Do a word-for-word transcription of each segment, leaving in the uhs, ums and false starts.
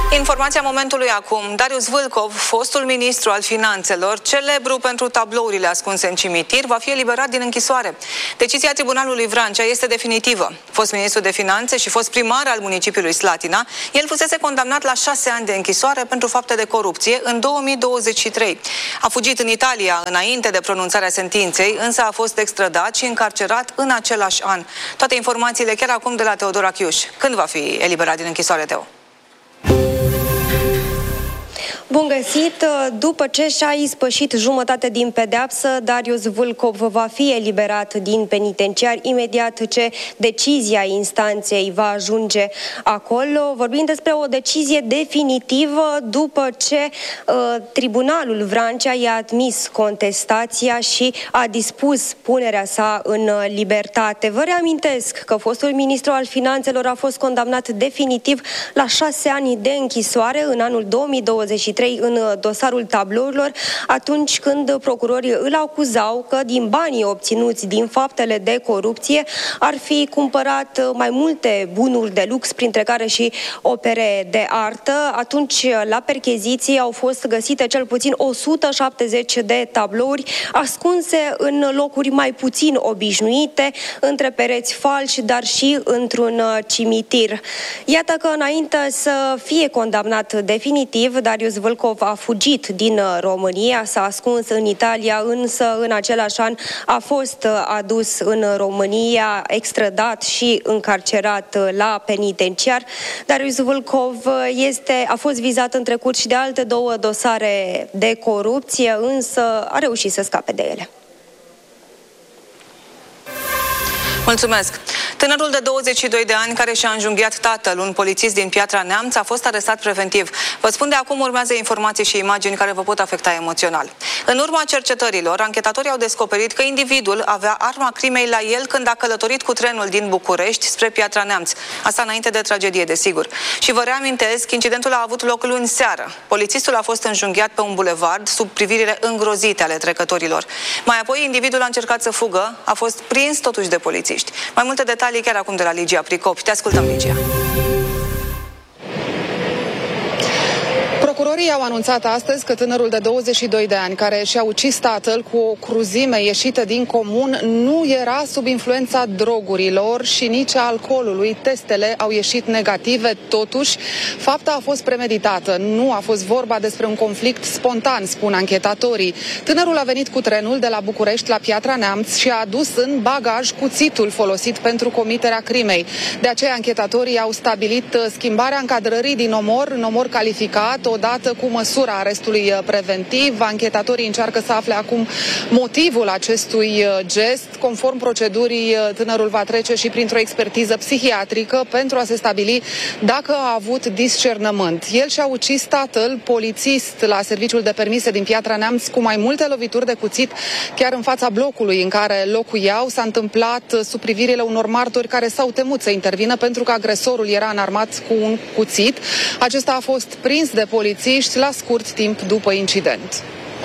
Informația momentului acum. Darius Vâlcov, fostul ministru al finanțelor, celebru pentru tablourile ascunse în cimitir, va fi eliberat din închisoare. Decizia Tribunalului Vrancea este definitivă. Fost ministru de finanțe și fost primar al municipiului Slatina, el fusese condamnat la șase ani de închisoare pentru fapte de corupție în două mii douăzeci și trei. A fugit în Italia înainte de pronunțarea sentinței, însă a fost extradat și încarcerat în același an. Toate informațiile chiar acum de la Teodor Achiuș. Când va fi eliberat din închisoare, Teo? Bun găsit! După ce și-a ispășit jumătate din pedeapsă, Darius Vâlcov va fi eliberat din penitenciar imediat ce decizia instanței va ajunge acolo. Vorbim despre o decizie definitivă după ce uh, Tribunalul Vrancea i-a admis contestația și a dispus punerea sa în libertate. Vă reamintesc că fostul ministru al finanțelor a fost condamnat definitiv la șase ani de închisoare în anul două mii douăzeci și trei în dosarul tablourilor, atunci când procurorii îl acuzau că din banii obținuți din faptele de corupție ar fi cumpărat mai multe bunuri de lux, printre care și opere de artă. Atunci, la percheziție au fost găsite cel puțin o sută șaptezeci de tablouri ascunse în locuri mai puțin obișnuite, între pereți falși, dar și într-un cimitir. Iată că înainte să fie condamnat definitiv, Darius Vâlcov a fugit din România, s-a ascuns în Italia, însă în același an a fost adus în România, extradat și încarcerat la penitenciar. Darius Vâlcov este, a fost vizat în trecut și de alte două dosare de corupție, însă a reușit să scape de ele. Mulțumesc! Tânărul de douăzeci și doi de ani care și-a înjunghiat tatăl, un polițist din Piatra Neamț, a fost arestat preventiv. Vă spun de acum, urmează informații și imagini care vă pot afecta emoțional. În urma cercetărilor, anchetatorii au descoperit că individul avea arma crimei la el când a călătorit cu trenul din București spre Piatra Neamț. Asta înainte de tragedie, desigur. Și vă reamintesc, incidentul a avut loc luni seară. Polițistul a fost înjunghiat pe un bulevard sub privirile îngrozite ale trecătorilor. Mai apoi, individul a încercat să fugă, a fost prins totuși de polițiști. Mai multe detalii chiar acum de la Ligia Pricop. Te ascultăm, Ligia. Procurorii au anunțat astăzi că tânărul de douăzeci și doi de ani, care și-a ucis tatăl cu o cruzime ieșită din comun, nu era sub influența drogurilor și nici a alcoolului. Testele au ieșit negative. Totuși, fapta a fost premeditată. Nu a fost vorba despre un conflict spontan, spun anchetatorii. Tânărul a venit cu trenul de la București la Piatra Neamț și a adus în bagaj cuțitul folosit pentru comiterea crimei. De aceea, anchetatorii au stabilit schimbarea încadrării din omor în omor calificat, odată cu măsura arestului preventiv. Anchetatorii încearcă să afle acum motivul acestui gest. Conform procedurii, tânărul va trece și printr-o expertiză psihiatrică pentru a se stabili dacă a avut discernământ. El și-a ucis tatăl, polițist la serviciul de permise din Piatra Neamț, cu mai multe lovituri de cuțit chiar în fața blocului în care locuiau. S-a întâmplat sub privirile unor martori care s-au temut să intervină pentru că agresorul era înarmat cu un cuțit. Acesta a fost prins de polițiști la scurt timp după incident.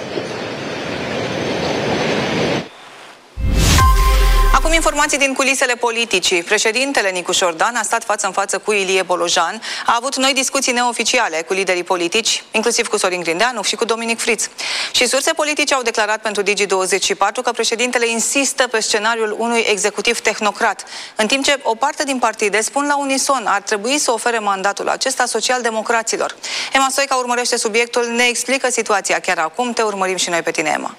Acum informații din culisele politicii. Președintele Nicu Șordan a stat față în față cu Ilie Bolojan, a avut noi discuții neoficiale cu liderii politici, inclusiv cu Sorin Grindeanu și cu Dominic Friț. Și surse politice au declarat pentru Digi douăzeci și patru că președintele insistă pe scenariul unui executiv tehnocrat, în timp ce o parte din partide spun la unison ar trebui să ofere mandatul acesta social-democraților. Emma Stoica urmărește subiectul, ne explică situația chiar acum, te urmărim și noi pe tine, Emma.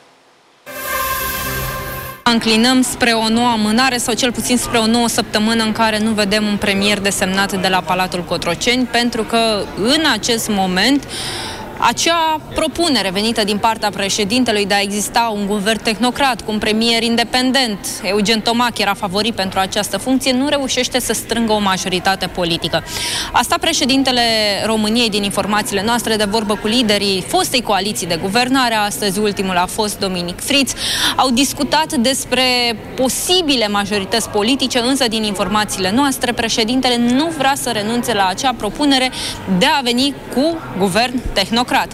Înclinăm spre o nouă amânare sau cel puțin spre o nouă săptămână în care nu vedem un premier desemnat de la Palatul Cotroceni, pentru că în acest moment acea propunere venită din partea președintelui de a exista un guvern tehnocrat cu un premier independent, Eugen Tomac era favorit pentru această funcție, nu reușește să strângă o majoritate politică. Asta președintele României, din informațiile noastre, de vorbă cu liderii fostei coaliții de guvernare, astăzi ultimul a fost Dominic Friț, au discutat despre posibile majorități politice, însă din informațiile noastre, președintele nu vrea să renunțe la acea propunere de a veni cu guvern tehnocrat.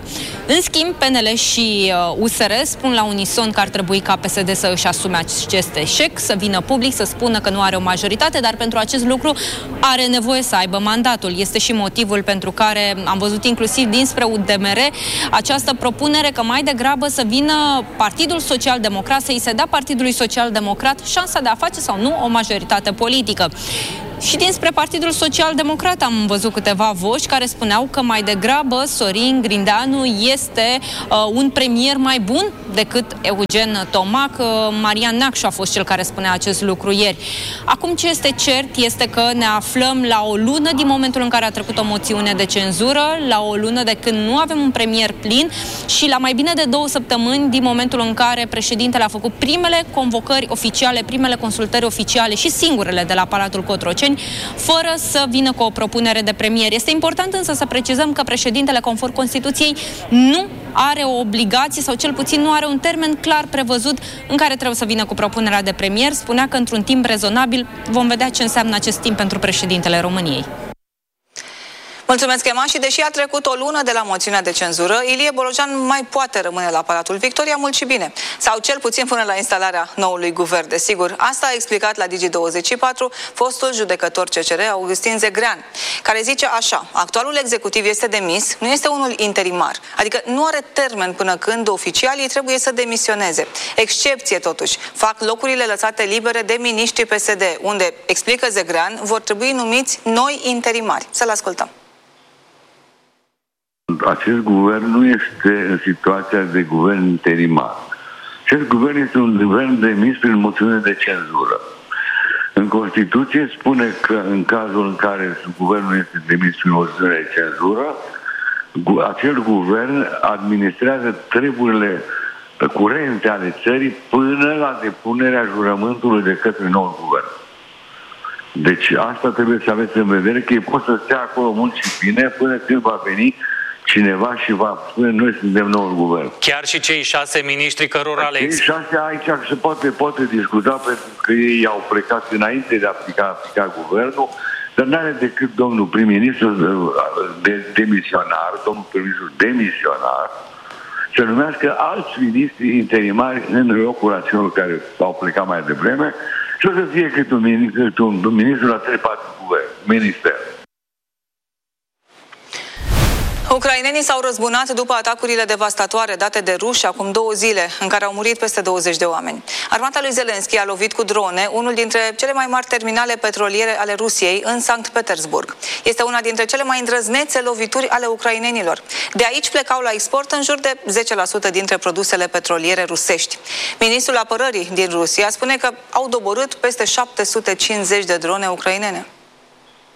În schimb, P N L și U S R spun la unison că ar trebui ca P S D să își asume acest eșec, să vină public, să spună că nu are o majoritate, dar pentru acest lucru are nevoie să aibă mandatul. Este și motivul pentru care am văzut inclusiv dinspre U D M R această propunere că mai degrabă să vină Partidul Social-Democrat, să îi se dea Partidului Social-Democrat șansa de a face sau nu o majoritate politică. Și dinspre Partidul Social-Democrat am văzut câteva voci care spuneau că mai degrabă Sorin Grindeanu este uh, un premier mai bun decât Eugen Tomac. Uh, Marian Neacșu a fost cel care spunea acest lucru ieri. Acum ce este cert este că ne aflăm la o lună din momentul în care a trecut o moțiune de cenzură, la o lună de când nu avem un premier plin și la mai bine de două săptămâni din momentul în care președintele a făcut primele convocări oficiale, primele consultări oficiale și singurele de la Palatul Cotroceni, fără să vină cu o propunere de premier. Este important însă să precizăm că președintele, conform Constituției, nu are o obligație sau cel puțin nu are un termen clar prevăzut în care trebuie să vină cu propunerea de premier. Spunea că într-un timp rezonabil vom vedea ce înseamnă acest timp pentru președintele României. Mulțumesc, Emma, și deși a trecut o lună de la moțiunea de cenzură, Ilie Bolojan mai poate rămâne la Palatul Victoria mult și bine. Sau cel puțin până la instalarea noului guvern, desigur. Asta a explicat la Digi douăzeci și patru fostul judecător C C R, Augustin Zegrean, care zice așa: actualul executiv este demis, nu este unul interimar, adică nu are termen până când oficialii trebuie să demisioneze. Excepție, totuși, fac locurile lăsate libere de miniștrii P S D, unde, explică Zegrean, vor trebui numiți noi interimari. Să-l ascultăm. Acest guvern nu este în situația de guvern interimar. Acest guvern este un guvern demis prin moțiune de cenzură. În Constituție spune că în cazul în care guvernul este demis prin moțiune de cenzură, acel guvern administrează treburile curente ale țării până la depunerea jurământului de către noul guvern. Deci asta trebuie să aveți în vedere, că ei pot să stea acolo mult și bine până când va veni cineva și va spune: noi suntem noul guvern. Chiar și cei șase miniștri cărora le Cei șase aici se poate, poate discuta, pentru că ei au plecat înainte de a aplica, aplica guvernul, dar nu are decât domnul prim-ministru de, demisionar, domnul prim-ministru demisionar, să numească alți miniștri interimari în locul acelor care au plecat mai devreme și o să fie cât un ministru, un ministru la trei patru guvern, minister. Ucrainenii s-au răzbunat după atacurile devastatoare date de ruși acum două zile, în care au murit peste douăzeci de oameni. Armata lui Zelenski a lovit cu drone unul dintre cele mai mari terminale petroliere ale Rusiei în Sankt Petersburg. Este una dintre cele mai îndrăznețe lovituri ale ucrainenilor. De aici plecau la export în jur de zece la sută dintre produsele petroliere rusești. Ministrul Apărării din Rusia spune că au doborât peste șapte sute cincizeci de drone ucrainene.